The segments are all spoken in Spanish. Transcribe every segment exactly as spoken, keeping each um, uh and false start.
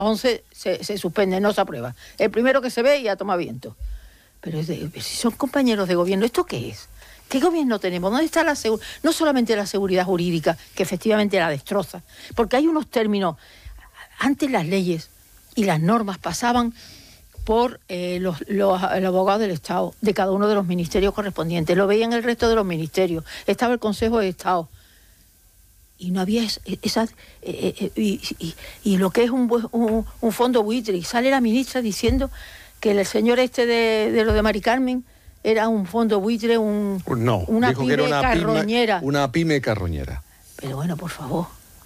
once se, se suspende, no se aprueba. El primero que se ve ya toma viento. Pero es de, si son compañeros de gobierno, ¿esto qué es? ¿Qué gobierno tenemos? ¿Dónde está la seguridad? No solamente la seguridad jurídica, que efectivamente la destroza, porque hay unos términos. Antes las leyes y las normas pasaban por eh, los, los, los abogados del Estado, de cada uno de los ministerios correspondientes. Lo veían el resto de los ministerios. Estaba el Consejo de Estado. Y no había esa... esa eh, eh, y, y, y lo que es un, un, un fondo buitre. Y sale la ministra diciendo que el señor este de, de lo de Mari Carmen era un fondo buitre, un, no, una dijo pyme que era una carroñera. Pyme, una pyme carroñera. Pero bueno, por favor.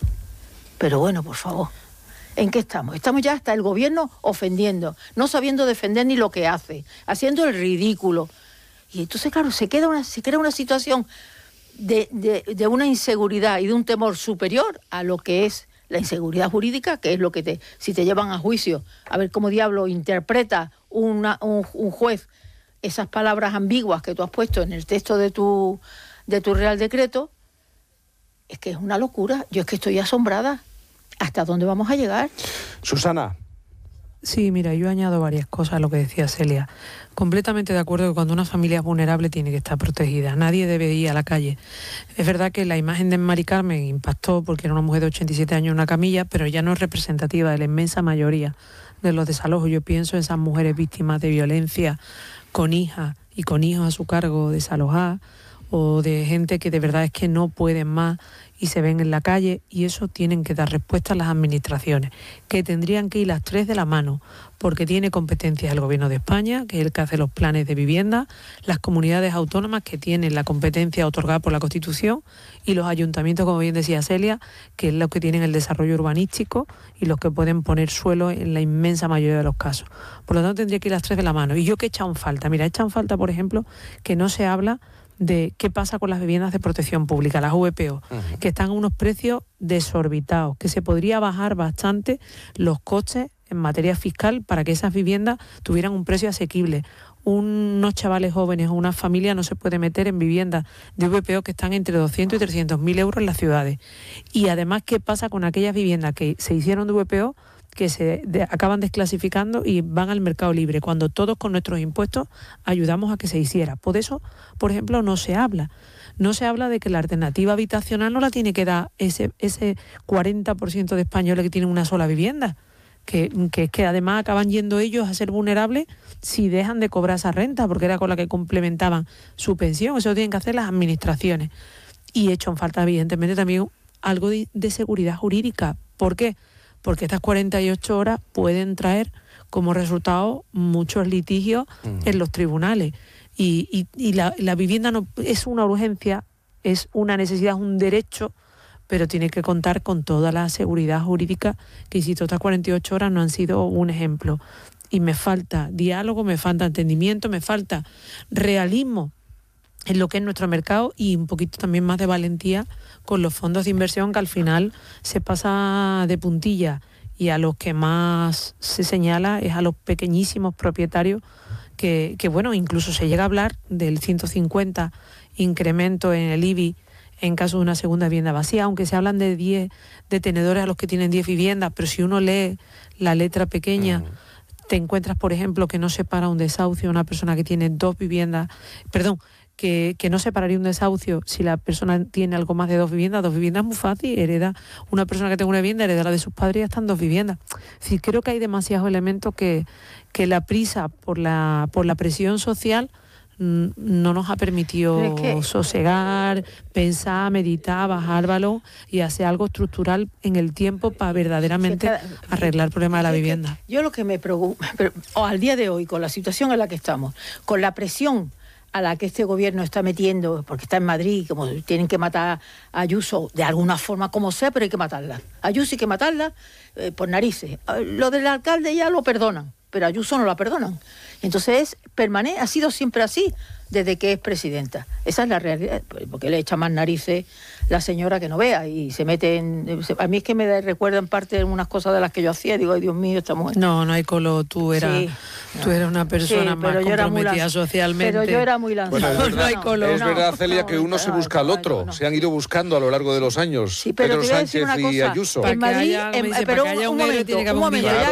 Pero bueno, por favor. ¿En qué estamos? Estamos ya hasta el gobierno ofendiendo, no sabiendo defender ni lo que hace, haciendo el ridículo. Y entonces, claro, se, queda una, se crea una situación de, de, de una inseguridad y de un temor superior a lo que es la inseguridad jurídica, que es lo que te, si te llevan a juicio, a ver cómo diablo interpreta una, un, un juez esas palabras ambiguas que tú has puesto en el texto de tu, de tu Real Decreto, es que es una locura. Yo es que estoy asombrada. ¿Hasta dónde vamos a llegar? Susana. Sí, mira, yo añado varias cosas a lo que decía Celia. Completamente de acuerdo que cuando una familia es vulnerable tiene que estar protegida. Nadie debe ir a la calle. Es verdad que la imagen de Mari Carmen impactó porque era una mujer de ochenta y siete años en una camilla, pero ya no es representativa de la inmensa mayoría de los desalojos. Yo pienso en esas mujeres víctimas de violencia con hijas y con hijos a su cargo desalojadas, o de gente que de verdad es que no pueden más y se ven en la calle, y eso tienen que dar respuesta a las administraciones, que tendrían que ir las tres de la mano, porque tiene competencias el Gobierno de España, que es el que hace los planes de vivienda, las comunidades autónomas, que tienen la competencia otorgada por la Constitución, y los ayuntamientos, como bien decía Celia, que es los que tienen el desarrollo urbanístico y los que pueden poner suelo en la inmensa mayoría de los casos. Por lo tanto, tendría que ir las tres de la mano. Y yo que he echado en falta, mira, he echado en falta, por ejemplo, que no se habla de qué pasa con las viviendas de protección pública, las V P O, uh-huh. que están a unos precios desorbitados, que se podría bajar bastante los costes en materia fiscal para que esas viviendas tuvieran un precio asequible. Unos chavales jóvenes o una familia no se puede meter en viviendas de V P O que están entre doscientos y trescientos mil euros en las ciudades. Y además, ¿qué pasa con aquellas viviendas que se hicieron de V P O, que se de, acaban desclasificando y van al mercado libre, cuando todos con nuestros impuestos ayudamos a que se hiciera? Por eso, por ejemplo, no se habla. No se habla de que la alternativa habitacional no la tiene que dar ese, ese cuarenta por ciento de españoles que tienen una sola vivienda, que, que, que además acaban yendo ellos a ser vulnerables si dejan de cobrar esa renta, porque era con la que complementaban su pensión. Eso lo tienen que hacer las administraciones. Y hecho en falta, evidentemente, también algo de, de seguridad jurídica. ¿Por qué? Porque estas cuarenta y ocho horas pueden traer como resultado muchos litigios uh-huh. en los tribunales. Y, y, y la, la vivienda no es una urgencia, es una necesidad, es un derecho, pero tiene que contar con toda la seguridad jurídica, que insisto, estas cuarenta y ocho horas no han sido un ejemplo. Y me falta diálogo, me falta entendimiento, me falta realismo en lo que es nuestro mercado, y un poquito también más de valentía con los fondos de inversión, que al final se pasa de puntilla, y a los que más se señala es a los pequeñísimos propietarios que, que bueno, incluso se llega a hablar del ciento cincuenta incremento en el I B I en caso de una segunda vivienda vacía, aunque se hablan de diez detenedores a los que tienen diez viviendas, pero si uno lee la letra pequeña, uh-huh. te encuentras, por ejemplo, que no separa un desahucio a una persona que tiene dos viviendas, perdón, Que, que no separaría un desahucio si la persona tiene algo más de dos viviendas. Dos viviendas es muy fácil, hereda una persona que tenga una vivienda, hereda la de sus padres y ya están dos viviendas. Es decir, creo que hay demasiados elementos que, que la prisa por la, por la presión social mm, no nos ha permitido es que... sosegar, pensar, meditar, bajar balón y hacer algo estructural en el tiempo para verdaderamente sí, cada... arreglar el problema de la vivienda. Yo lo que me preocupa, o al día de hoy, con la situación en la que estamos, con la presión a la que este gobierno está metiendo, porque está en Madrid, como tienen que matar a Ayuso de alguna forma, como sea, pero hay que matarla. A Ayuso hay que matarla eh, por narices. Lo del alcalde ya lo perdonan, pero a Ayuso no la perdonan. Entonces, permanece, ha sido siempre así, desde que es presidenta. Esa es la realidad, porque le echa más narices la señora que no vea, y se mete en... A mí es que me recuerda en parte unas cosas de las que yo hacía, digo, ay, Dios mío, esta mujer... No, no hay color, tú eras, sí, tú eras una persona sí, más comprometida socialmente. Pero yo era muy lanzada. Bueno, es verdad, no hay color. Es verdad, no, Celia, no, que uno no, se busca al otro, no, no. se han ido buscando a lo largo de los años, sí, pero Pedro Sánchez y Ayuso. En Madrid, haya, en, dice, pero un, un, un momento, tiene que un momento, claro,